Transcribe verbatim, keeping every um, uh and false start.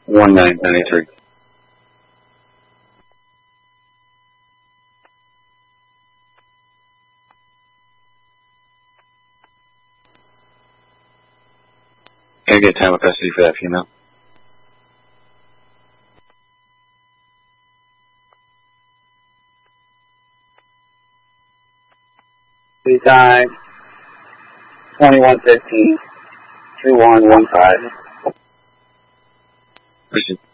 one nine ninety-three. Can I get time of custody for that female? Time twenty-one fifteen, two one one five. Proceed.